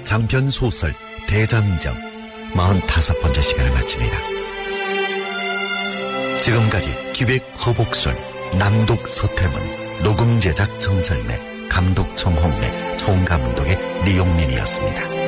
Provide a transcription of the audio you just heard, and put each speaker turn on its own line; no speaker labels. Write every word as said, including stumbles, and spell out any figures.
장편 소설 대장정 마흔다섯 번째 시간을 마칩니다. 지금까지 기획 허복순, 낭독 서태문, 녹음 제작 정설매, 감독 정홍래, 총감독의 리용민이었습니다.